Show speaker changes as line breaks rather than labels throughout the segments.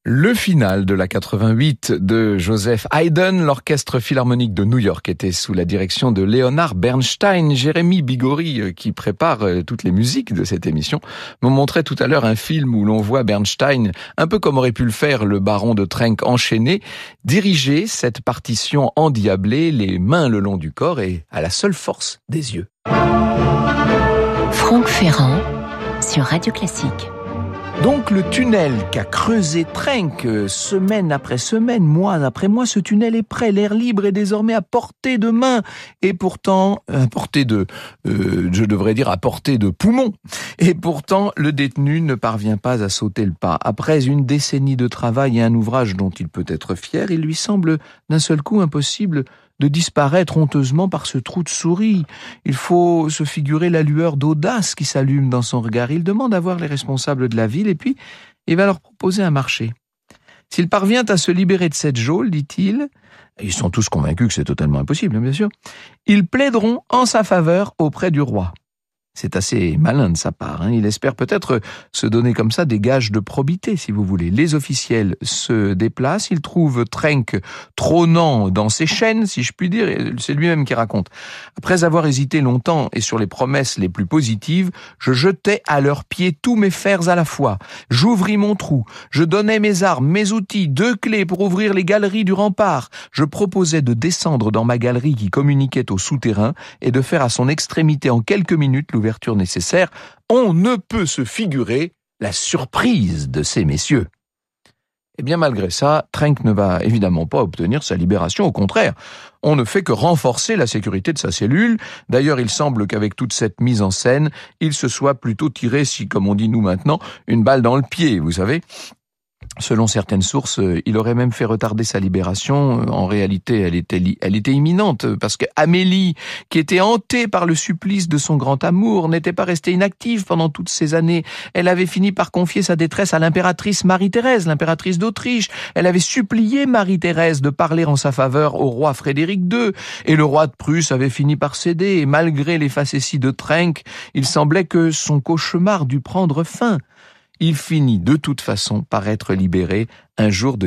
Le final de la 88 de Joseph Haydn, l'Orchestre Philharmonique de New York était sous la direction de Leonard Bernstein. Jérémy Bigori, qui prépare toutes les musiques de cette émission, me montrait tout à l'heure un film où l'on voit Bernstein, un peu comme aurait pu le faire le baron de Trenck enchaîné, diriger cette partition endiablée, les mains le long du corps et à la seule force des yeux.
Franck Ferrand sur Radio Classique.
Donc le tunnel qu'a creusé Trenck semaine après semaine, mois après mois, ce tunnel est prêt, l'air libre est désormais à portée de main et pourtant à portée de poumon. Et pourtant le détenu ne parvient pas à sauter le pas. Après une décennie de travail et un ouvrage dont il peut être fier, il lui semble d'un seul coup impossible de disparaître honteusement par ce trou de souris. Il faut se figurer la lueur d'audace qui s'allume dans son regard. Il demande à voir les responsables de la ville et puis il va leur proposer un marché. S'il parvient à se libérer de cette geôle, dit-il, ils sont tous convaincus que c'est totalement impossible, bien sûr, ils plaideront en sa faveur auprès du roi. C'est assez malin de sa part. Il espère peut-être se donner comme ça des gages de probité, si vous voulez. Les officiels se déplacent, ils trouvent Trenck trônant dans ses chaînes, si je puis dire, et c'est lui-même qui raconte. Après avoir hésité longtemps et sur les promesses les plus positives, je jetais à leurs pieds tous mes fers à la fois. J'ouvris mon trou, je donnais mes armes, mes outils, 2 clés pour ouvrir les galeries du rempart. Je proposais de descendre dans ma galerie qui communiquait au souterrain et de faire à son extrémité en quelques minutes l'ouverture nécessaire. On ne peut se figurer la surprise de ces messieurs. Et bien malgré ça, Trenck ne va évidemment pas obtenir sa libération, au contraire. On ne fait que renforcer la sécurité de sa cellule. D'ailleurs, il semble qu'avec toute cette mise en scène, il se soit plutôt tiré, si comme on dit nous maintenant, une balle dans le pied, vous savez. Selon certaines sources, il aurait même fait retarder sa libération. En réalité, elle était imminente, parce que Amélie, qui était hantée par le supplice de son grand amour, n'était pas restée inactive pendant toutes ces années. Elle avait fini par confier sa détresse à l'impératrice Marie-Thérèse, l'impératrice d'Autriche. Elle avait supplié Marie-Thérèse de parler en sa faveur au roi Frédéric II, et le roi de Prusse avait fini par céder, et malgré les facéties de Trenck, il semblait que son cauchemar dût prendre fin. Il finit de toute façon par être libéré un jour de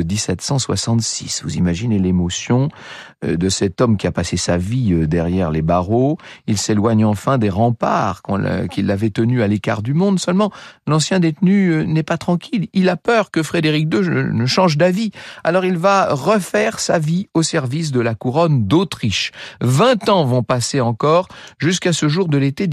1766. Vous imaginez l'émotion de cet homme qui a passé sa vie derrière les barreaux. Il s'éloigne enfin des remparts qui l'avaient tenu à l'écart du monde. Seulement, l'ancien détenu n'est pas tranquille. Il a peur que Frédéric II ne change d'avis. Alors il va refaire sa vie au service de la couronne d'Autriche. 20 ans vont passer encore jusqu'à ce jour de l'été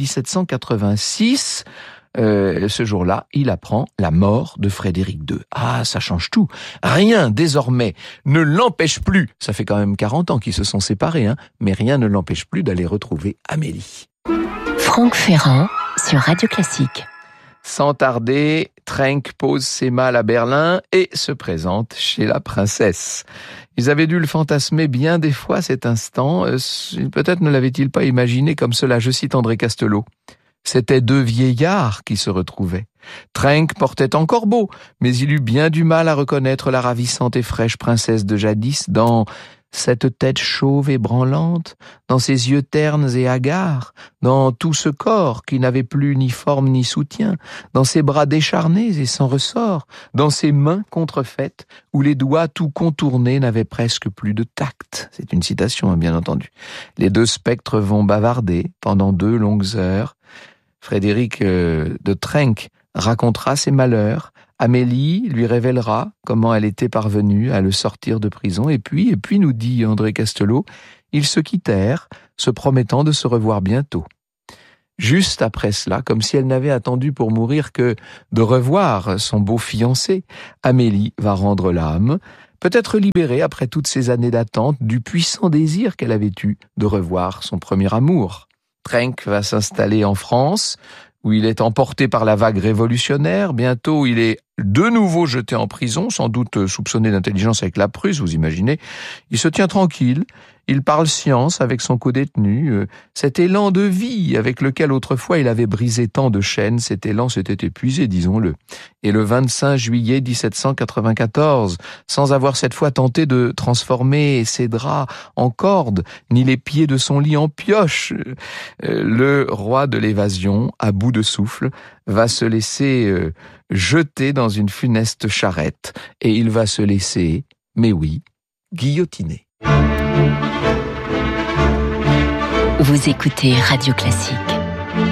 1786. Ce jour-là, il apprend la mort de Frédéric II. Ah, ça change tout. Rien, désormais, ne l'empêche plus, ça fait quand même 40 ans qu'ils se sont séparés, mais rien ne l'empêche plus d'aller retrouver Amélie.
Franck Ferrand sur Radio Classique.
Sans tarder, Trenck pose ses malles à Berlin et se présente chez la princesse. Ils avaient dû le fantasmer bien des fois cet instant. Peut-être ne l'avaient-ils pas imaginé comme cela, je cite André Castelot. C'étaient 2 vieillards qui se retrouvaient. Trenck portait encore beau, mais il eut bien du mal à reconnaître la ravissante et fraîche princesse de jadis dans cette tête chauve et branlante, dans ces yeux ternes et hagards, dans tout ce corps qui n'avait plus ni forme ni soutien, dans ses bras décharnés et sans ressort, dans ses mains contrefaites, où les doigts tout contournés n'avaient presque plus de tact. C'est une citation, bien entendu. Les 2 spectres vont bavarder pendant 2 longues heures. Frédéric de Trenck racontera ses malheurs. Amélie lui révélera comment elle était parvenue à le sortir de prison. Et puis, nous dit André Castelot, ils se quittèrent, se promettant de se revoir bientôt. Juste après cela, comme si elle n'avait attendu pour mourir que de revoir son beau fiancé, Amélie va rendre l'âme, peut-être libérée après toutes ces années d'attente du puissant désir qu'elle avait eu de revoir son premier amour. Trenck va s'installer en France, où il est emporté par la vague révolutionnaire. Bientôt, il est de nouveau jeté en prison, sans doute soupçonné d'intelligence avec la Prusse, vous imaginez. Il se tient tranquille, Il parle science avec son codétenu. Cet élan de vie avec lequel autrefois il avait brisé tant de chaînes, cet élan s'était épuisé, disons-le. Et le 25 juillet 1794, sans avoir cette fois tenté de transformer ses draps en cordes, ni les pieds de son lit en pioche, le roi de l'évasion, à bout de souffle, va se laisser jeter dans une funeste charrette, et il va se laisser, mais oui, guillotiner.
Vous écoutez Radio Classique.